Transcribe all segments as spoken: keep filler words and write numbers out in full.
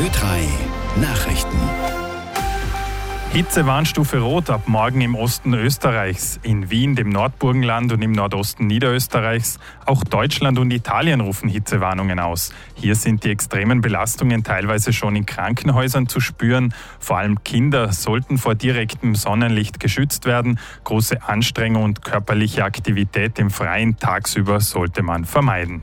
Ö drei Nachrichten. Hitzewarnstufe Rot ab morgen im Osten Österreichs, in Wien, dem Nordburgenland und im Nordosten Niederösterreichs. Auch Deutschland und Italien rufen Hitzewarnungen aus. Hier sind die extremen Belastungen teilweise schon in Krankenhäusern zu spüren. Vor allem Kinder sollten vor direktem Sonnenlicht geschützt werden. Große Anstrengung und körperliche Aktivität im Freien tagsüber sollte man vermeiden.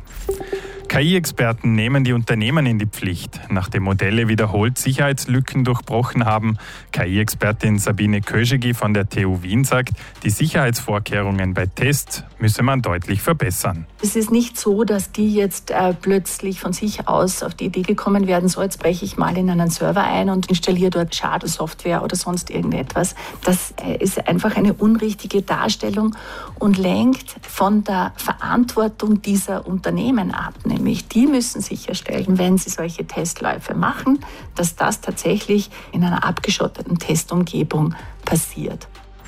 K I-Experten nehmen die Unternehmen in die Pflicht, nachdem Modelle wiederholt Sicherheitslücken durchbrochen haben. K I-Expertin Sabine Köschegi von der T U Wien sagt, die Sicherheitsvorkehrungen bei Tests müsse man deutlich verbessern. Es ist nicht so, dass die jetzt äh, plötzlich von sich aus auf die Idee gekommen werden, so jetzt breche ich mal in einen Server ein und installiere dort Schadsoftware oder sonst irgendetwas. Das äh, ist einfach eine unrichtige Darstellung und lenkt von der Verantwortung dieser Unternehmen ab. Nämlich die müssen sicherstellen, wenn sie solche Testläufe machen, dass das tatsächlich in einer abgeschotteten Testumgebung passiert.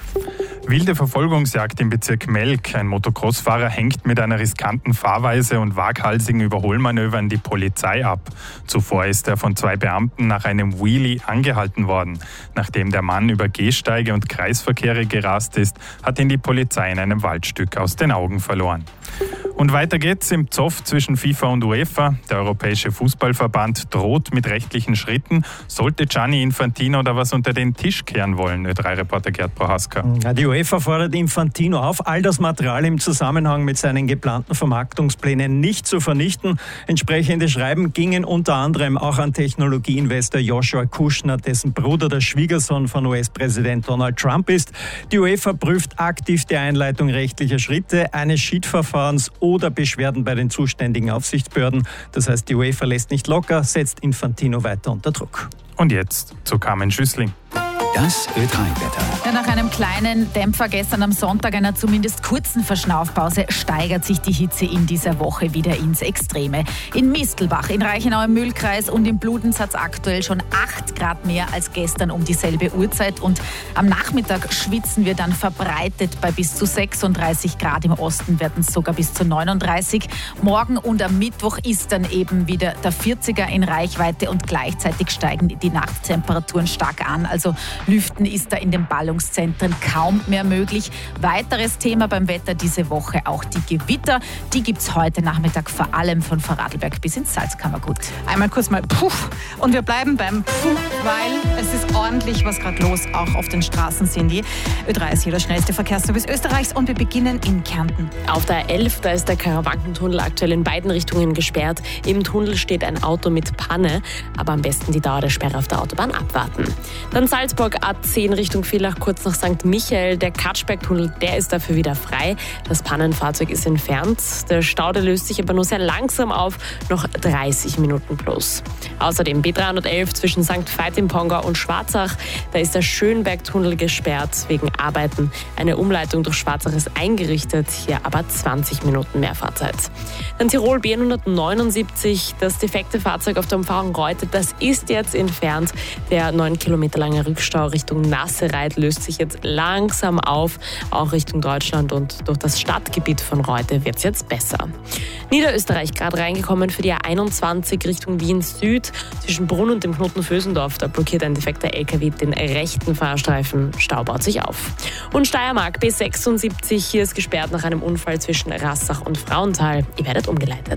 Wilde Verfolgungsjagd im Bezirk Melk. Ein Motocross-Fahrer hängt mit einer riskanten Fahrweise und waghalsigen Überholmanövern die Polizei ab. Zuvor ist er von zwei Beamten nach einem Wheelie angehalten worden. Nachdem der Mann über Gehsteige und Kreisverkehre gerast ist, hat ihn die Polizei in einem Waldstück aus den Augen verloren. Und weiter geht's im Zoff zwischen FIFA und UEFA. Der Europäische Fußballverband droht mit rechtlichen Schritten. Sollte Gianni Infantino da was unter den Tisch kehren wollen? Ö drei Reporter Gerd Prohaska. Die UEFA fordert Infantino auf, all das Material im Zusammenhang mit seinen geplanten Vermarktungsplänen nicht zu vernichten. Entsprechende Schreiben gingen unter anderem auch an Technologieinvestor Joshua Kushner, dessen Bruder der Schwiegersohn von U S-Präsident Donald Trump ist. Die UEFA prüft aktiv die Einleitung rechtlicher Schritte, eines Schiedsverfahrens oder Beschwerden bei den zuständigen Aufsichtsbehörden. Das heißt, die UEFA lässt nicht locker, setzt Infantino weiter unter Druck. Und jetzt zu Carmen Schüssling. Das Ö drei Wetter. Ja, nach einem kleinen Dämpfer gestern am Sonntag, einer zumindest kurzen Verschnaufpause, steigert sich die Hitze in dieser Woche wieder ins Extreme. In Mistelbach, in Reichenau im Mühlkreis und in Bludenz hat es aktuell schon acht Grad mehr als gestern um dieselbe Uhrzeit. Und am Nachmittag schwitzen wir dann verbreitet bei bis zu sechsunddreißig Grad. Im Osten werden es sogar bis zu neununddreißig. Morgen und am Mittwoch ist dann eben wieder der vierziger in Reichweite und gleichzeitig steigen die Nachttemperaturen stark an. Also Lüften ist da in den Ballungszentren kaum mehr möglich. Weiteres Thema beim Wetter diese Woche auch die Gewitter. Die gibt es heute Nachmittag vor allem von Vorarlberg bis ins Salzkammergut. Einmal kurz mal Puff und wir bleiben beim Puff, weil es ist ordentlich was gerade los, auch auf den Straßen sind die. Ö drei ist hier der schnellste Verkehrsservice Österreichs und wir beginnen in Kärnten. Auf der elf, da ist der Karawankentunnel aktuell in beiden Richtungen gesperrt. Im Tunnel steht ein Auto mit Panne, aber am besten die Dauer der Sperre auf der Autobahn abwarten. Dann Salzburg A zehn Richtung Villach, kurz nach Sankt Michael. Der Katschbergtunnel, der ist dafür wieder frei. Das Pannenfahrzeug ist entfernt. Der Stau, der löst sich aber nur sehr langsam auf, noch dreißig Minuten plus. Außerdem B dreihundertelf zwischen Sankt Veit im Pongau und Schwarzach. Da ist der Schönbergtunnel gesperrt wegen Arbeiten. Eine Umleitung durch Schwarzach ist eingerichtet, hier aber zwanzig Minuten mehr Fahrzeit. Dann Tirol B hundertneunundsiebzig, das defekte Fahrzeug auf der Umfahrung Reute, das ist jetzt entfernt. Der neun Kilometer lange Rückstau Richtung Nassereit löst sich jetzt langsam auf, auch Richtung Deutschland, und durch das Stadtgebiet von Reute wird es jetzt besser. Niederösterreich gerade reingekommen für die A einundzwanzig Richtung Wien Süd. Zwischen Brunn und dem Knoten Vösendorf, da blockiert ein defekter L K W den rechten Fahrstreifen. Stau baut sich auf. Und Steiermark B sechsundsiebzig, hier ist gesperrt nach einem Unfall zwischen Rassach und Frauenthal. Ihr werdet umgeleitet.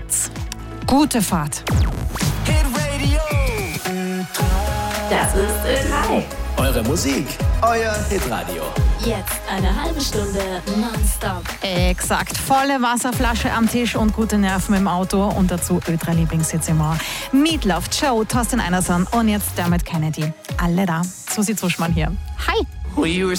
Gute Fahrt. Das ist Ö drei. Eure Musik, euer Hitradio. Jetzt eine halbe Stunde nonstop. Exakt. Volle Wasserflasche am Tisch und gute Nerven im Auto. Und dazu Ö drei Lieblingssitz im Ohr. Meatloaf, Joe, Thorsten Einerson und jetzt Dermot Kennedy. Alle da. Susi Zuschmann hier. Hi.